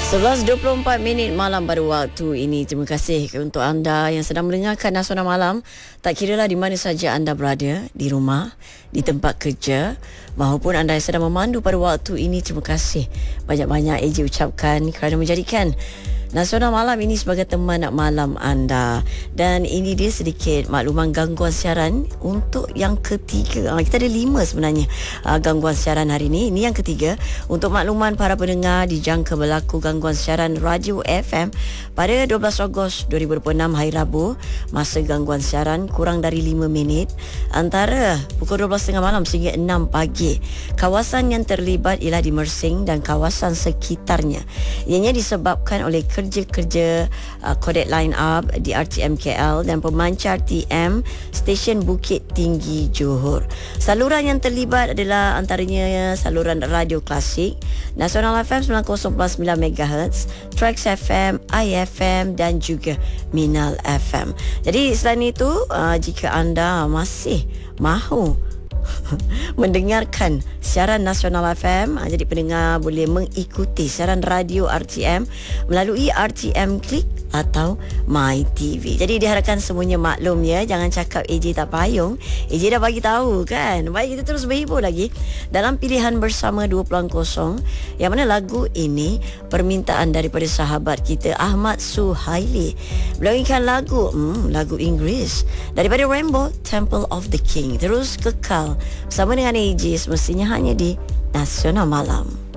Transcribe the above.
11.24 malam pada waktu ini. Terima kasih untuk anda yang sedang mendengarkan Nasional Malam. Tak kiralah di mana saja anda berada, di rumah, di tempat kerja, maupun anda yang sedang memandu pada waktu ini. Terima kasih banyak-banyak AJ ucapkan kerana menjadikan Nasional Malam ini sebagai teman malam anda. Dan ini dia sedikit makluman gangguan siaran untuk yang ketiga. Kita ada 5 sebenarnya gangguan siaran hari ini. Ini yang ketiga. Untuk makluman para pendengar, dijangka berlaku gangguan siaran Radio FM pada 12 Ogos 2026 hari Rabu. Masa gangguan siaran kurang dari 5 minit antara pukul 12.30 malam sehingga 6 pagi. Kawasan yang terlibat ialah di Mersing dan kawasan sekitarnya. Ianya disebabkan oleh kerja-kerja kodet line up di RTM KL dan pemancar TM stesen Bukit Tinggi Johor. Saluran yang terlibat adalah antaranya saluran radio klasik, Nasional FM 90.9 MHz, Trax FM, IFM dan juga Minal FM. Jadi selain itu, jika anda masih mahu mendengarkan siaran Nasional FM, jadi pendengar boleh mengikuti siaran radio RTM melalui RTM Klik atau My TV. Jadi diharapkan semuanya maklum ya. Jangan cakap AJ tak payung. AJ dah bagi tahu kan. Baik, kita terus berhibur lagi dalam pilihan bersama 2.0, yang mana lagu ini permintaan daripada sahabat kita Ahmad Suhaili. Beliau inginkan lagu Inggeris daripada Rainbow, Temple of the King. Terus kekal bersama dengan AJ semestinya hanya di Nasional Malam.